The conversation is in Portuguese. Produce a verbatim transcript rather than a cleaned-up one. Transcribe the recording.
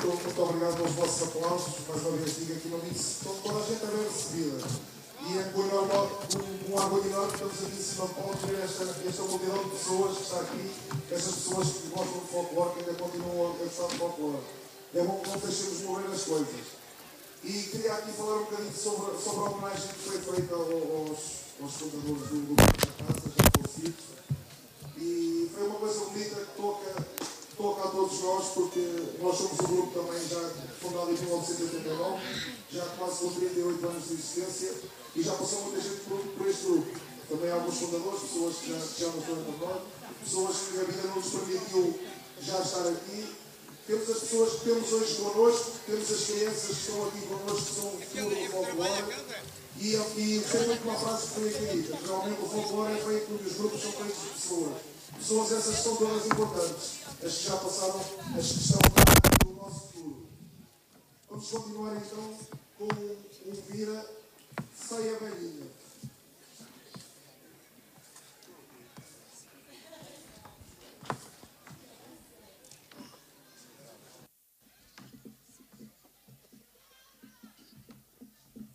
muito, muito obrigado pelos vossos aplausos. Mais uma vez digo aqui no disse, toda a gente é bem recebida. E é com um, um orgulho enorme que estamos aqui em cima de palco ver esta, esta multidão de pessoas que está aqui, estas pessoas que gostam de folclore, que ainda continuam a gostar de folclore. É bom que não deixemos morrer as coisas. E queria aqui falar um bocadinho sobre, sobre a homenagem que foi feita aos, aos fundadores do grupo da casa, já falecidos. E foi uma coisa bonita que toca, toca a todos nós, porque nós somos um grupo também já fundado em mil novecentos e oitenta e nove, já quase com trinta e oito anos de existência, e já passou muita gente por, por este grupo. Também há alguns fundadores, pessoas que já, que já não estão entre nós, pessoas que a vida não nos permitiu já estar aqui. Temos as pessoas que temos hoje connosco, temos as crianças que estão aqui connosco, que são o futuro do folclore. E, e sei muito uma frase que foi aqui dita, que realmente o folclore é feito, os grupos são feitos de pessoas. Pessoas essas são todas importantes, as que já passaram, as que estão no nosso futuro. Vamos continuar então com o Vira Ceia Velhinha.